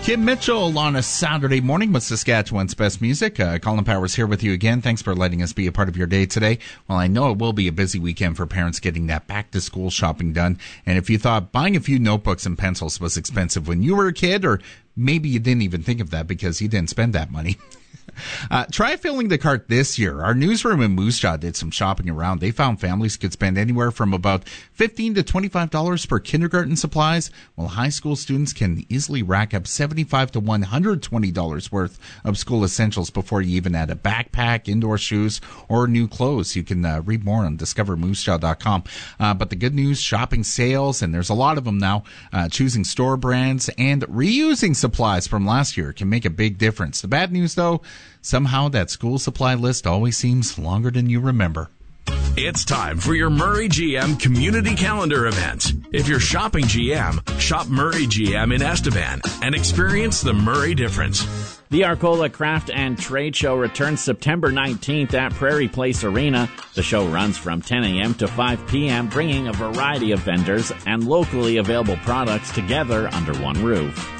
Kim Mitchell on a Saturday morning with Saskatchewan's best music. Colin Powers here with you again. Thanks for letting us be a part of your day today. Well, I know it will be a busy weekend for parents getting that back-to-school shopping done. And if you thought buying a few notebooks and pencils was expensive when you were a kid, or maybe you didn't even think of that because you didn't spend that money, try filling the cart this year. Our newsroom in Moose Jaw did some shopping around. They found families could spend anywhere from about $15 to $25 for kindergarten supplies, while high school students can easily rack up $75 to $120 worth of school essentials before you even add a backpack, indoor shoes, or new clothes. You can read more on discovermoosejaw.com. But the good news, shopping sales, and there's a lot of them now, choosing store brands and reusing supplies from last year can make a big difference. The bad news, though, somehow that school supply list always seems longer than you remember. It's time for your Murray GM Community Calendar event. If you're shopping GM, shop Murray GM in Estevan and experience the Murray difference. The Arcola Craft and Trade Show returns September 19th at Prairie Place Arena. The show runs from 10 a.m. to 5 p.m., bringing a variety of vendors and locally available products together under one roof.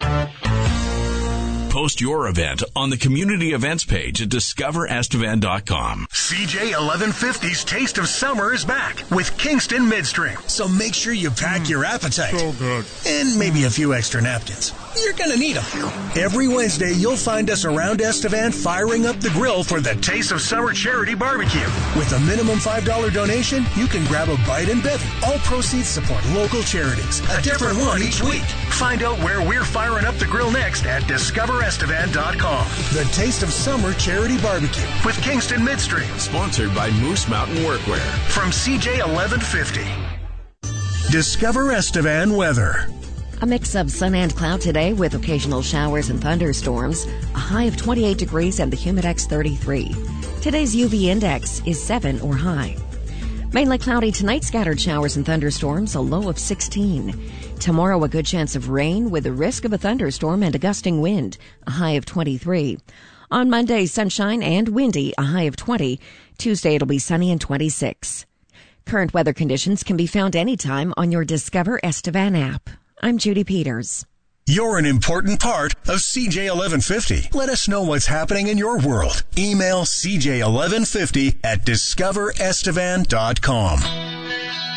Post your event on the community events page at discoverestevan.com. CJ 1150's Taste of Summer is back with Kingston Midstream. So make sure you pack your appetite. So good. And maybe a few extra napkins. You're going to need them. Every Wednesday, you'll find us around Estevan firing up the grill for the Taste of Summer Charity Barbecue. With a minimum $5 donation, you can grab a bite and bevy. All proceeds support local charities. A different one each week. Find out where we're firing up the grill next at discoverestevan.com. The Taste of Summer Charity Barbecue with Kingston Midstream. Sponsored by Moose Mountain Workwear. From CJ 1150. Discover Estevan weather. A mix of sun and cloud today with occasional showers and thunderstorms. A high of 28 degrees and the Humidex 33. Today's UV index is 7 or high. Mainly cloudy tonight, scattered showers and thunderstorms, a low of 16. Tomorrow, a good chance of rain with the risk of a thunderstorm and a gusting wind, a high of 23. On Monday, sunshine and windy, a high of 20. Tuesday, it'll be sunny and 26. Current weather conditions can be found anytime on your Discover Estevan app. I'm Judy Peters. You're an important part of CJ 1150. Let us know what's happening in your world. Email CJ1150 at discoverestevan.com.